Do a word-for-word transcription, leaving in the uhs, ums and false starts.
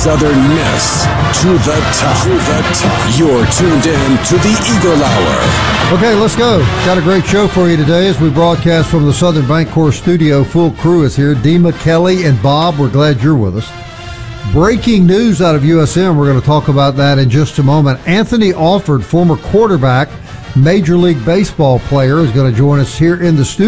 Southern Miss to the top. To the top. You're tuned in to the Eagle Hour. Okay, let's go. Got a great show for you today as we broadcast from the Southern Bancorp studio. Full crew is here. Dima, Kelly, and Bob. We're glad you're with us. Breaking news out of U S M. We're going to talk about that in just a moment. Anthony Alford, former quarterback, Major League Baseball player, is going to join us here in the studio.